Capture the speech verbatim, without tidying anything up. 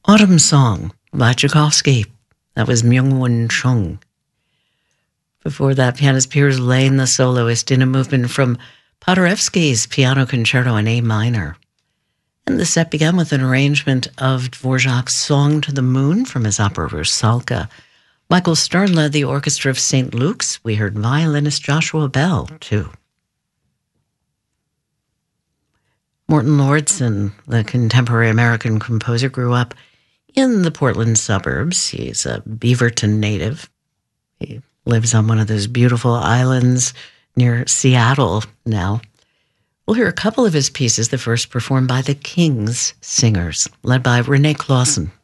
Autumn Song by Tchaikovsky. That was Myung-Whun Chung. Before that, pianist Piers Lane, the soloist, in a movement from Paderewski's Piano Concerto in A minor. And the set began with an arrangement of Dvorak's Song to the Moon from his opera Rusalka. Michael Stern led the orchestra of Saint Luke's. We heard violinist Joshua Bell, too. Morton Lordson, the contemporary American composer, grew up in the Portland suburbs. He's a Beaverton native. He lives on one of those beautiful islands near Seattle now. We'll hear a couple of his pieces, the first performed by the King's Singers, led by Renee Clausen.